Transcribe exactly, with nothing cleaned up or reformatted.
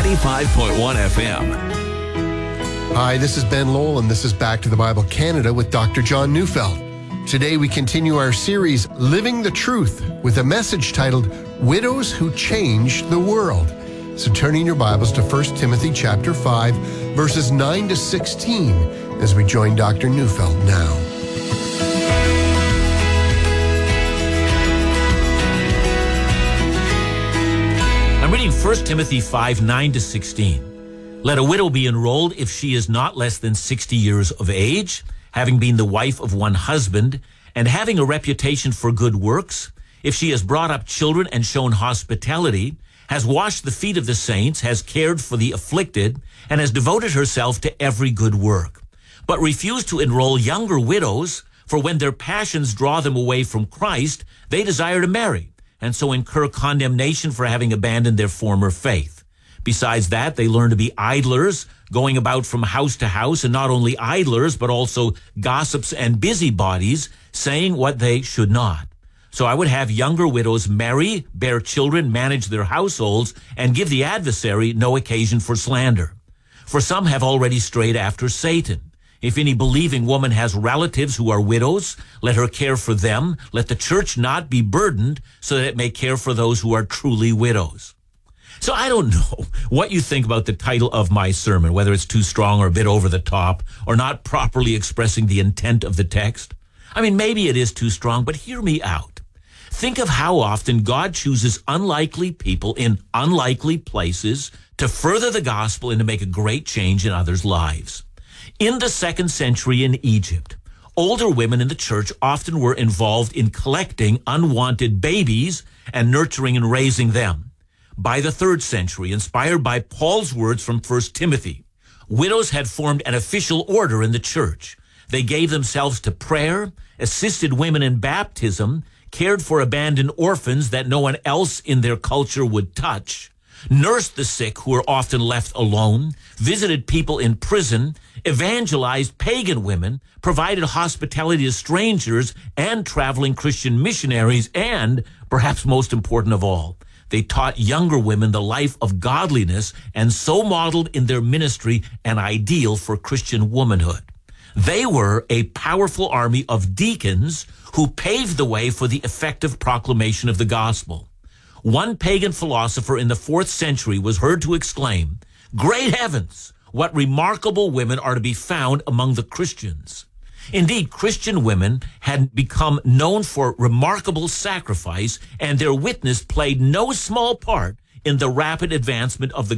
ninety-five point one F M. Hi, this is Ben Lowell, and this is Back to the Bible Canada with Doctor John Neufeld. Today we continue our series, Living the Truth, with a message titled, Widows Who Changed the World. So turn in your Bibles to First Timothy chapter five, verses nine to sixteen, as we join Doctor Neufeld now. I'm reading First Timothy five, nine to sixteen. Let a widow be enrolled if she is not less than sixty years of age, having been the wife of one husband, and having a reputation for good works, if she has brought up children and shown hospitality, has washed the feet of the saints, has cared for the afflicted, and has devoted herself to every good work. But refuse to enroll younger widows, for when their passions draw them away from Christ, they desire to marry, and so incur condemnation for having abandoned their former faith. Besides that, they learn to be idlers, going about from house to house, and not only idlers, but also gossips and busybodies, saying what they should not. So I would have younger widows marry, bear children, manage their households, and give the adversary no occasion for slander. For some have already strayed after Satan. If any believing woman has relatives who are widows, let her care for them. Let the church not be burdened, so that it may care for those who are truly widows. So I don't know what you think about the title of my sermon, whether it's too strong or a bit over the top, or not properly expressing the intent of the text. I mean, maybe it is too strong, but hear me out. Think of how often God chooses unlikely people in unlikely places to further the gospel and to make a great change in others' lives. In the second century in Egypt, older women in the church often were involved in collecting unwanted babies and nurturing and raising them. By the third century, inspired by Paul's words from First Timothy, widows had formed an official order in the church. They gave themselves to prayer, assisted women in baptism, cared for abandoned orphans that no one else in their culture would touch, nursed the sick who were often left alone, visited people in prison, evangelized pagan women, provided hospitality to strangers and traveling Christian missionaries, and, perhaps most important of all, they taught younger women the life of godliness and so modeled in their ministry an ideal for Christian womanhood. They were a powerful army of deacons who paved the way for the effective proclamation of the gospel. One pagan philosopher in the fourth century was heard to exclaim, "Great heavens, what remarkable women are to be found among the Christians." Indeed, Christian women had become known for remarkable sacrifice, and their witness played no small part in the rapid advancement of the